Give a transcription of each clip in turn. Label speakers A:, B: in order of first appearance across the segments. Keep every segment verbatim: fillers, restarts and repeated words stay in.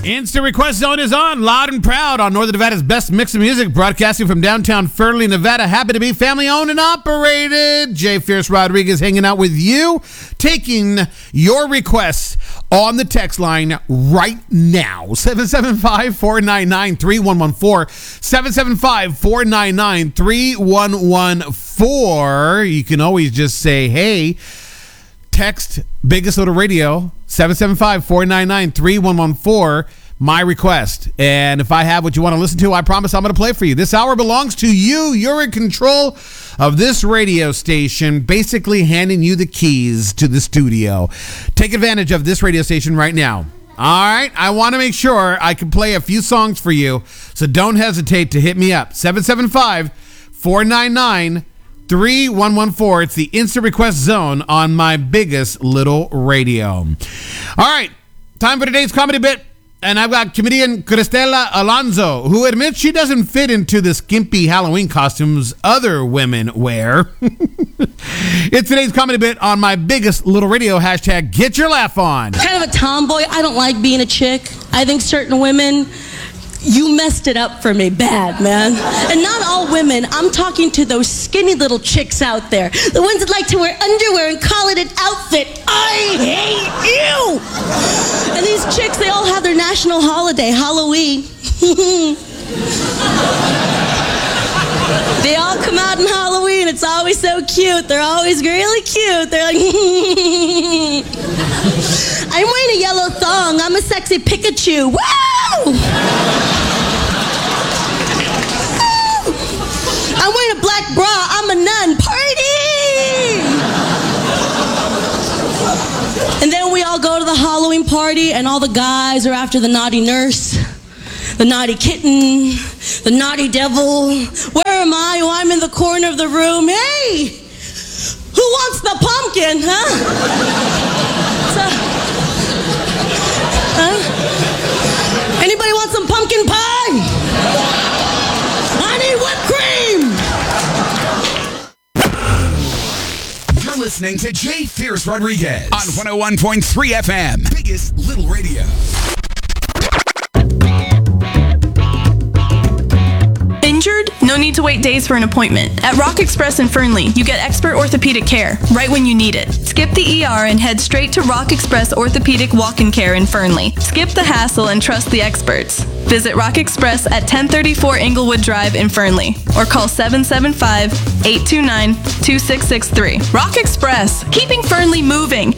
A: Instant Request Zone is on, loud and proud, on Northern Nevada's best mix of music, broadcasting from downtown Fernley, Nevada. Happy to be family-owned and operated. Jay Fierce Rodriguez hanging out with you, taking your requests on the text line right now. seven seven five, four nine nine, three one one four. seven seven five, four nine nine, three one one four. You can always just say, hey, text Biggest Little Radio, seven seven five, four nine nine, three one one four, my request. And if I have what you want to listen to, I promise I'm going to play for you. This hour belongs to you. You're in control of this radio station, basically handing you the keys to the studio. Take advantage of this radio station right now. All right, I want to make sure I can play a few songs for you, so don't hesitate to hit me up. seven seven five, four nine nine, three one one four. It's the Instant Request Zone on my Biggest Little Radio. All right, time for today's comedy bit. And I've got comedian Cristela Alonzo, who admits she doesn't fit into the skimpy Halloween costumes other women wear. It's today's comedy bit on my Biggest Little Radio. Hashtag get your laugh on.
B: Kind of a tomboy. I don't like being a chick. I think certain women, you messed it up for me bad, man. And not all women. I'm talking to those skinny little chicks out there. The ones that like to wear underwear and call it an outfit. I hate you! And these chicks, they all have their national holiday, Halloween. They all come out in Halloween. It's always so cute. They're always really cute. They're like, I'm wearing a yellow thong. I'm a sexy Pikachu. Woo! I'm wearing a black bra. I'm a nun. Party! And then we all go to the Halloween party, and all the guys are after the naughty nurse, the naughty kitten, the naughty devil. Where am I? Oh, I'm in the corner of the room. Hey! Who wants the pumpkin, huh? So, huh? Anybody want some pumpkin pie? I need whipped cream!
C: You're listening to Jay Fierce Rodriguez on one oh one point three F M, Biggest Little Radio.
D: Injured? No need to wait days for an appointment. At Rock Express in Fernley, you get expert orthopedic care right when you need it. Skip the E R and head straight to Rock Express Orthopedic Walk-in Care in Fernley. Skip the hassle and trust the experts. Visit Rock Express at ten thirty-four Englewood Drive in Fernley or call seven seven five, eight two nine, two six six three. Rock Express, keeping Fernley moving.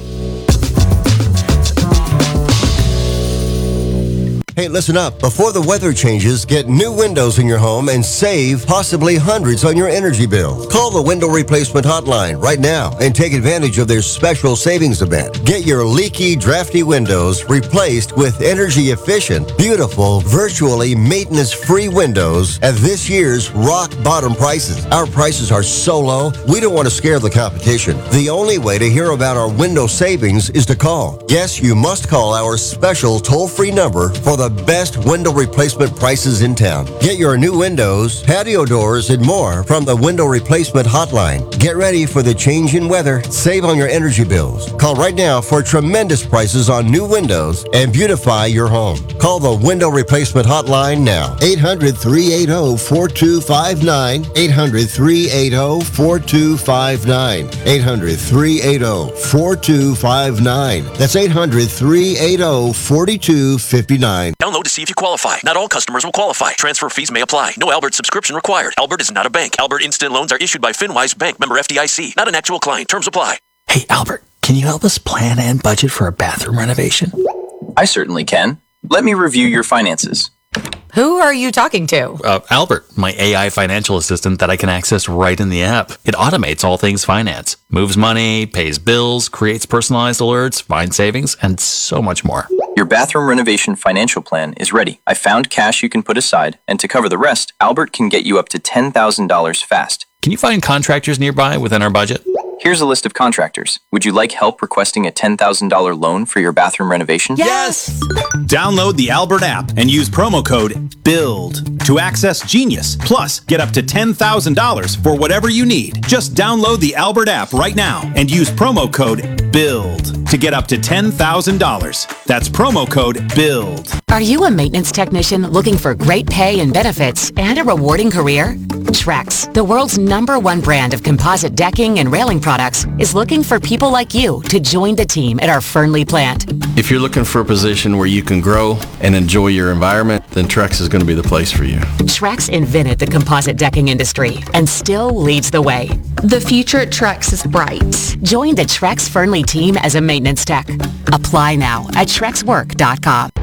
E: Hey, listen up. Before the weather changes, get new windows in your home and save possibly hundreds on your energy bill. Call the Window Replacement Hotline right now and take advantage of their special savings event. Get your leaky, drafty windows replaced with energy-efficient, beautiful, virtually maintenance-free windows at this year's rock-bottom prices. Our prices are so low, we don't want to scare the competition. The only way to hear about our window savings is to call. Yes, you must call our special toll-free number for the best window replacement prices in town. Get your new windows, patio doors, and more from the Window Replacement Hotline. Get ready for the change in weather. Save on your energy bills. Call right now for tremendous prices on new windows and beautify your home. Call the Window Replacement Hotline now. eight hundred, three eight zero, four two five nine. eight hundred, three eight zero, four two five nine. eight hundred, three eight zero, four two five nine. That's eight hundred, three eight zero, four two five nine.
F: Download to see if you qualify. Not all customers will qualify. Transfer fees may apply. No Albert subscription required. Albert is not a bank. Albert Instant Loans are issued by FinWise Bank, member F D I C. Not an actual client. Terms apply.
G: Hey, Albert, can you help us plan and budget for a bathroom renovation?
H: I certainly can. Let me review your finances.
I: Who are you talking to?
G: Uh, Albert, my A I financial assistant that I can access right in the app. It automates all things finance, moves money, pays bills, creates personalized alerts, finds savings, and so much more.
H: Your bathroom renovation financial plan is ready. I found cash you can put aside, and to cover the rest, Albert can get you up to ten thousand dollars fast.
G: Can you find contractors nearby within our budget?
H: Here's a list of contractors. Would you like help requesting a ten thousand dollars loan for your bathroom renovation?
I: Yes!
J: Download the Albert app and use promo code BUILD. to access Genius. Plus, get up to ten thousand dollars for whatever you need. Just download the Albert app right now and use promo code BUILD to get up to ten thousand dollars. That's promo code BUILD.
I: Are you a maintenance technician looking for great pay and benefits and a rewarding career? Trex, the world's number one brand of composite decking and railing products, is looking for people like you to join the team at our Fernley plant.
K: If you're looking for a position where you can grow and enjoy your environment, then Trex is going to be the place for you.
I: Trex invented the composite decking industry and still leads the way.
L: The future at Trex is bright.
I: Join the Trex Fernley team as a maintenance tech. Apply now at trex work dot com.